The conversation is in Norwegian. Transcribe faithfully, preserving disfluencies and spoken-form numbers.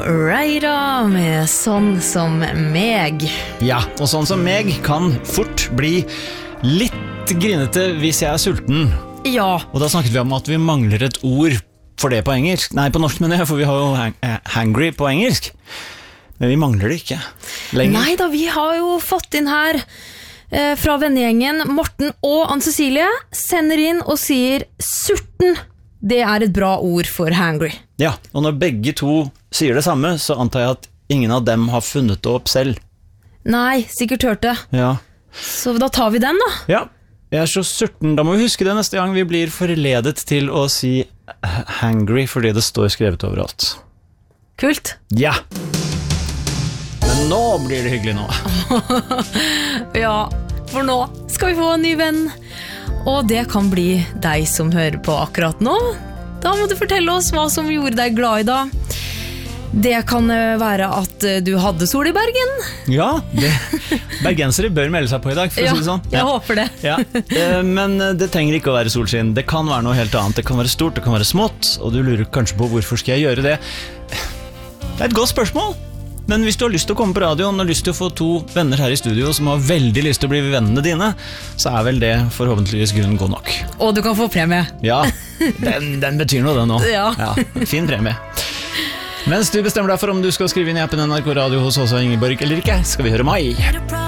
Radar med Sånn som meg. Ja, og sånn som meg kan fort bli litt grinete hvis jeg er sulten. Ja. Og da snakket vi om at vi mangler et ord for det på engelsk. Nei, på norsk mener jeg, for vi har jo hang- hangry på engelsk. Men vi mangler det ikke lenger. Nei da, vi har jo fått inn her eh, fra vennegjengen Morten og Ann-Cecilie sender inn og sier sulten. Det er et bra ord for hangry. Ja, og når begge to sier det samme, så antar jeg at ingen av dem har funnet det opp selv. Nei, sikkert hørt det. Ja. Så da tar vi den da. Ja, jeg er så sulten. Da må vi huske det neste gang vi blir forledet til å si hangry, fordi det står skrevet overalt. Kult. Ja. Men nå blir det hyggelig nå. Ja, for nå skal vi få en ny venn. Og det kan bli deg som hører på akkurat nå. Da må du fortelle oss hva som gjorde deg glad i dag. Det kan være at du hadde sol i Bergen. Ja, det, bergensere bør melde seg på i dag, for ja, å si det sånn. Jeg Ja. håper det. Ja. Men det trenger ikke å være solskinn. Det kan være noe helt annet. Det kan være stort, det kan være smått. Og du lurer kanskje på hvorfor skal jeg gjøre det. Det er et godt spørsmål. Men hvis du har lyst til å komme på radioen og lyst til å få to venner her i studio som har veldig lyst til å bli vennene dine, så er vel det forhåpentligvis grunnen god nok. Og du kan få premie. Ja, den, den betyr noe, den nå. Ja. Ja, fin premie. Mens du bestemmer deg for om du skal skrive inn i appen N R K Radio hos oss og Ingeborg eller ikke, skal vi høre Mai.